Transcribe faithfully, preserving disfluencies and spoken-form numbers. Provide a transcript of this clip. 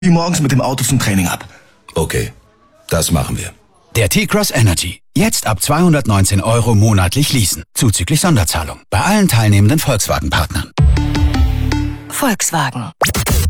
die morgens mit dem Auto zum Training ab. Okay, das machen wir. Der T-Cross Energy. Jetzt ab zweihundertneunzehn Euro monatlich leasen. Zuzüglich Sonderzahlung. Bei allen teilnehmenden Volkswagen-Partnern. Volkswagen.